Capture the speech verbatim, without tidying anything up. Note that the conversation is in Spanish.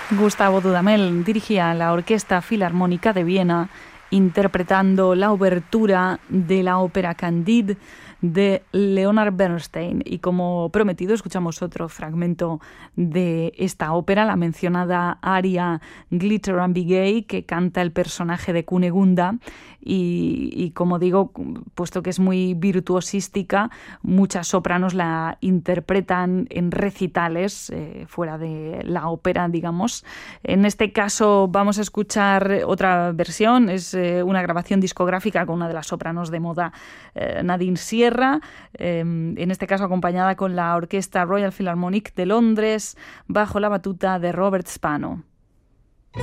Gustavo Dudamel dirigía la Orquesta Filarmónica de Viena interpretando la obertura de la ópera Candide de Leonard Bernstein. Y como prometido, escuchamos otro fragmento de esta ópera, la mencionada aria Glitter and Be Gay, que canta el personaje de Cunegunda. Y, y como digo, puesto que es muy virtuosística, muchas sopranos la interpretan en recitales eh, fuera de la ópera, digamos. En este caso vamos a escuchar otra versión, es eh, una grabación discográfica con una de las sopranos de moda, eh, Nadine Sierra, eh, en este caso acompañada con la Orquesta Royal Philharmonic de Londres, bajo la batuta de Robert Spano.